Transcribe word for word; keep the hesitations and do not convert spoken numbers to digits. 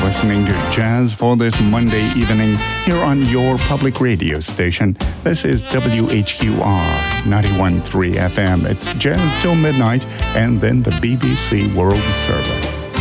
listening to Jazz for this Monday evening here on your public radio station. This is W H Q R ninety-one point three F M. It's Jazz till midnight and then the B B C World Service.